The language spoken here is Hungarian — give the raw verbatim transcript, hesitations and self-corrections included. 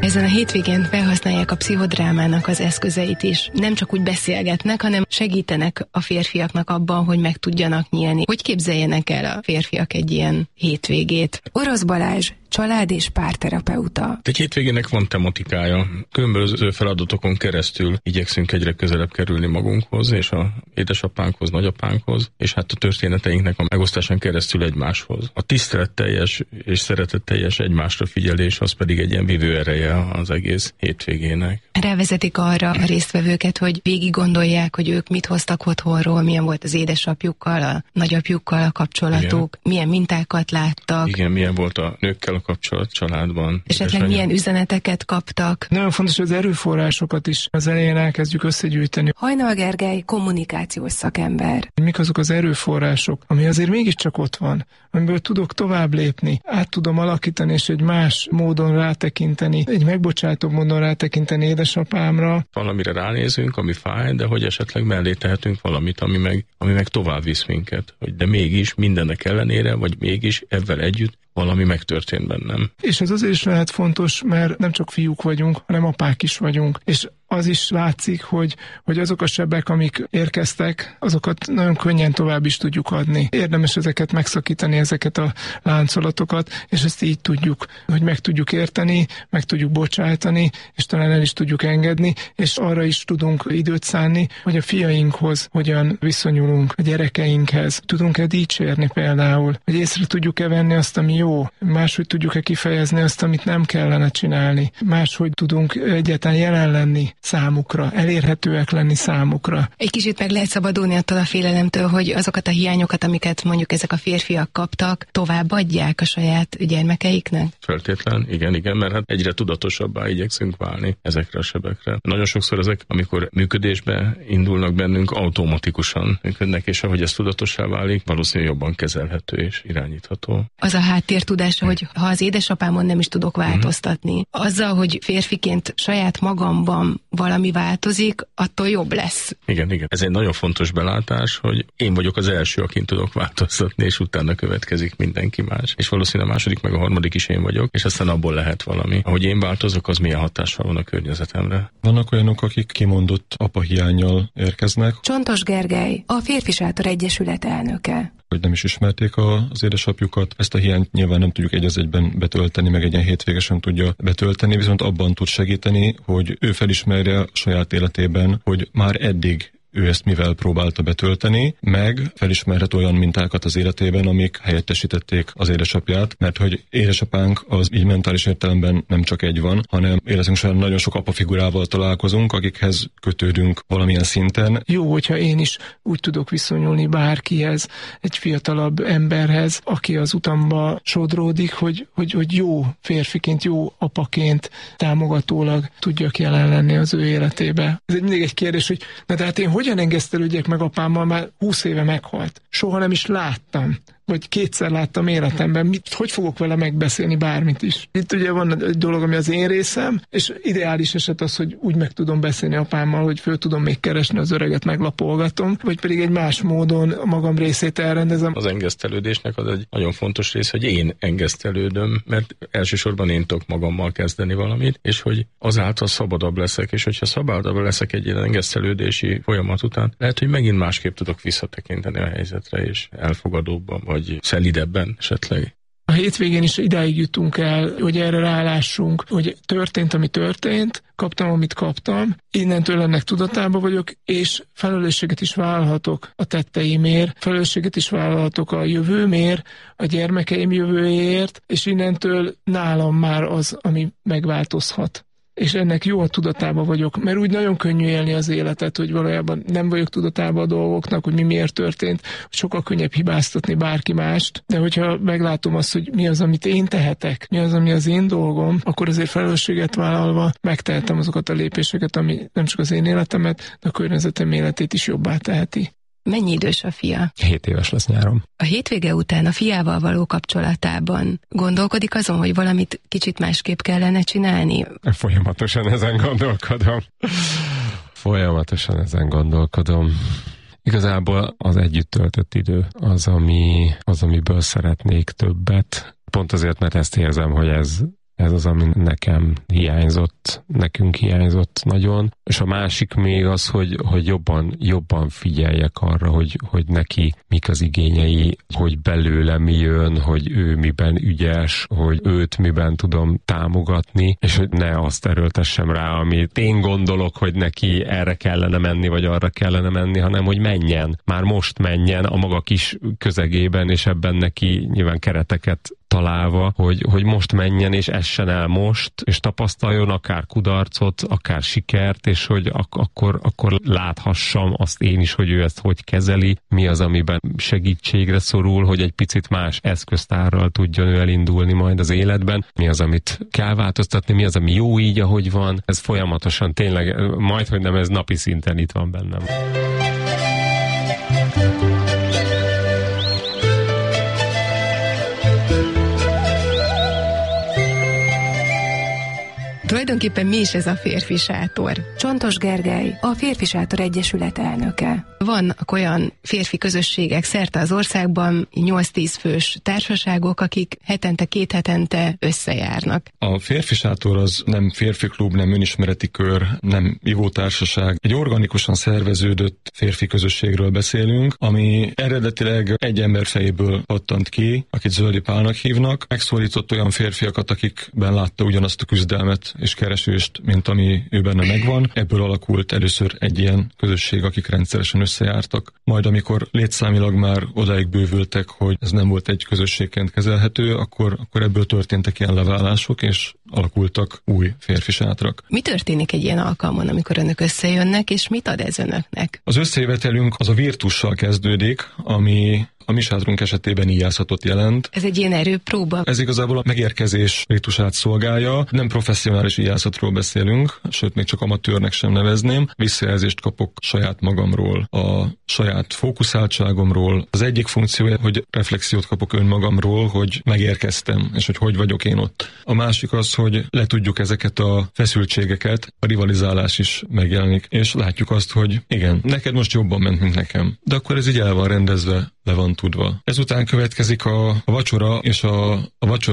Ezen a hétvégén felhasználják a pszichodrámának az eszközeit is. Nem csak úgy beszélgetnek, hanem segítenek a férfiaknak abban, hogy meg tudjanak nyílni. Hogy képzeljenek el a férfiak egy ilyen hétvégét? Orosz Balázs, család- és párterapeuta. Egy hétvégének van tematikája. Különböző feladatokon keresztül igyekszünk egyre közelebb kerülni magunkhoz, és a édesapánkhoz, nagyapánkhoz, és hát a történeteinknek a megosztásán keresztül egymáshoz. A tiszteletteljes és szeretetteljes egymásra figyelés, az pedig egy ilyen vívő ereje az egész hétvégének. Rávezetik arra a résztvevőket, hogy végig gondolják, hogy ők mit hoztak otthonról, milyen volt az édesapjukkal, a nagyapjukkal a kapcsolatuk, igen. Milyen mintákat láttak. Igen, milyen volt a nőkkel a kapcsolat családban. Esetleg milyen üzeneteket kaptak. Nagyon fontos, hogy az erőforrásokat is az elején elkezdjük összegyűjteni. Hajnal Gergely, kommunikációs szakember. Mik azok az erőforrások, ami azért mégiscsak ott van, amiből tudok tovább lépni, át tudom alakítani, és egy más módon rátekinteni, egy megbocsátóbb módon rátekinteni édesapámra. Valamire ránézünk, ami fáj, de hogy esetleg mellé tehetünk valamit, ami meg, ami meg tovább visz minket. Hogy de mégis mindennek ellenére, vagy mégis ezzel együtt valami megtörtént bennem. És ez azért is lehet fontos, mert nem csak fiúk vagyunk, hanem apák is vagyunk. És az is látszik, hogy, hogy azok a sebek, amik érkeztek, azokat nagyon könnyen tovább is tudjuk adni. Érdemes ezeket megszakítani, ezeket a láncolatokat, és ezt így tudjuk, hogy meg tudjuk érteni, meg tudjuk bocsájtani, és talán el is tudjuk engedni, és arra is tudunk időt szánni, hogy a fiainkhoz hogyan viszonyulunk, a gyerekeinkhez. Tudunk-e dicsérni például, hogy észre tudjuk-e venni azt, ami jó, máshogy tudjuk-e kifejezni azt, amit nem kellene csinálni, máshogy tudunk egyáltalán jelen lenni számukra, elérhetőek lenni számukra. Egy kicsit meg lehet szabadulni attól a félelemtől, hogy azokat a hiányokat, amiket mondjuk ezek a férfiak kaptak, továbbadják a saját gyermekeiknek? Feltétlen, igen, igen, mert hát egyre tudatosabbá igyekszünk válni ezekre a sebekre. Nagyon sokszor ezek, amikor működésbe indulnak bennünk, automatikusan működnek, és ahogy ez tudatossá válik, valószínűleg jobban kezelhető és irányítható. Az a háttértudása, hogy ha az édesapámon nem is tudok változtatni, mm. azzal, hogy férfiként saját magamban valami változik, attól jobb lesz. Igen, igen. Ez egy nagyon fontos belátás, hogy én vagyok az első, akin tudok változtatni, és utána következik mindenki más. És valószínűleg a második, meg a harmadik is én vagyok, és aztán abból lehet valami. Ahogy én változok, az milyen hatással van a környezetemre. Vannak olyanok, akik kimondott apahiánnyal érkeznek. Csontos Gergely, a Férfi Sátor Egyesület elnöke. Hogy nem is ismerték a, az édesapjukat. Ezt a hiányt nyilván nem tudjuk egy az egyben betölteni, meg egy ilyen hétvégesen tudja betölteni, viszont abban tud segíteni, hogy ő felismerje a saját életében, hogy már eddig ő ezt mivel próbálta betölteni, meg felismerhet olyan mintákat az életében, amik helyettesítették az édesapját, mert hogy édesapánk az így mentális értelemben nem csak egy van, hanem életünk során nagyon sok apafigurával találkozunk, akikhez kötődünk valamilyen szinten. Jó, hogyha én is úgy tudok viszonyulni bárkihez, egy fiatalabb emberhez, aki az utamba sodródik, hogy, hogy, hogy jó férfiként, jó apaként támogatólag tudjak jelen lenni az ő életébe. Ez egy mindig egy kérdés, hogy na de hát én hogyan engesztelődjek meg apámmal, már húsz éve meghalt. Soha nem is láttam. Vagy kétszer láttam életemben, mit, hogy fogok vele megbeszélni bármit is. Itt ugye van egy dolog, ami az én részem, és ideális eset az, hogy úgy meg tudom beszélni apámmal, hogy föl tudom még keresni az öreget, meglapolgatom, vagy pedig egy más módon a magam részét elrendezem. Az engesztelődésnek az egy nagyon fontos rész, hogy én engesztelődöm, mert elsősorban én tudok magammal kezdeni valamit, és hogy azáltal szabadabb leszek, és hogyha szabadabb leszek egy ilyen engesztelődési folyamat után, lehet, hogy megint másképp tudok visszatekinteni a helyzetre, és elfogadóbban vagy szelidebben esetleg. A hétvégén is idáig jutunk el, hogy erre rálássunk, hogy történt, ami történt, kaptam, amit kaptam, innentől ennek tudatában vagyok, és felelősséget is vállalhatok a tetteimért, felelősséget is vállalhatok a jövőmért, a gyermekeim jövőjéért, és innentől nálam már az, ami megváltozhat. És ennek jó a tudatában vagyok, mert úgy nagyon könnyű élni az életet, hogy valójában nem vagyok tudatában a dolgoknak, hogy mi miért történt, hogy sokkal könnyebb hibáztatni bárki mást, de hogyha meglátom azt, hogy mi az, amit én tehetek, mi az, ami az én dolgom, akkor azért felelősséget vállalva megtehetem azokat a lépéseket, ami nem csak az én életemet, de a környezetem életét is jobbá teheti. Mennyi idős a fia? Hét éves lesz nyáron. A hétvége után a fiával való kapcsolatában gondolkodik azon, hogy valamit kicsit másképp kellene csinálni? Folyamatosan ezen gondolkodom. Folyamatosan ezen gondolkodom. Igazából az együtt töltött idő az, ami, az, amiből szeretnék többet. Pont azért, mert ezt érzem, hogy ez Ez az, ami nekem hiányzott, nekünk hiányzott nagyon. És a másik még az, hogy, hogy jobban, jobban figyeljek arra, hogy, hogy neki mik az igényei, hogy belőle mi jön, hogy ő miben ügyes, hogy őt miben tudom támogatni, és hogy ne azt erőltessem rá, amit én gondolok, hogy neki erre kellene menni, vagy arra kellene menni, hanem hogy menjen. Már most menjen a maga kis közegében, és ebben neki nyilván kereteket találva, hogy, hogy most menjen, és essen el most, és tapasztaljon akár kudarcot, akár sikert, és hogy ak- akkor, akkor láthassam azt én is, hogy ő ezt hogy kezeli, mi az, amiben segítségre szorul, hogy egy picit más eszköztárral tudjon ő elindulni majd az életben, mi az, amit kell változtatni, mi az, ami jó így, ahogy van. Ez folyamatosan tényleg, majd, hogy nem, ez napi szinten itt van bennem. Tulajdonképpen mi is ez a férfi sátor? Csontos Gergely, a Férfi Sátor Egyesület elnöke. Vannak olyan férfi közösségek szerte az országban, nyolc-tíz fős társaságok, akik hetente, két hetente összejárnak. A Férfi Sátor az nem férfi klub, nem önismereti kör, nem ivótársaság. Egy organikusan szerveződött férfi közösségről beszélünk, ami eredetileg egy ember fejéből pattant ki, akit Zöldi Pálnak hívnak. Megszólított olyan férfiakat, akikben látta ugyanazt a küzdelmet és keresést, mint ami ő benne megvan. Ebből alakult először egy ilyen közösség, akik rendszeresen összejártak. Majd amikor létszámilag már odáig bővültek, hogy ez nem volt egy közösségként kezelhető, akkor, akkor ebből történtek ilyen leválások, és alakultak új férfi sátrak. Mi történik egy ilyen alkalmon, amikor önök összejönnek, és mit ad ez önöknek? Az összejövetelünk az a virtussal kezdődik, ami a mi sátrunk esetében íjászatot jelent. Ez egy ilyen erőpróba? Ez igazából a megérkezés ritusát szolgálja. Nem professzionális íjászatról beszélünk, sőt, még csak amatőrnek sem nevezném. Visszajelzést kapok saját magamról, a saját fókuszáltságomról. Az egyik funkciója, hogy reflexiót kapok önmagamról, hogy megérkeztem, és hogy hogy vagyok én ott. A másik az, hogy le tudjuk ezeket a feszültségeket, a rivalizálás is megjelenik, és látjuk azt, hogy igen, neked most jobban ment, mint nekem. De akkor ez így el van rendezve, le van tudva. Ezután következik a, a vacsora, és a, a vacsora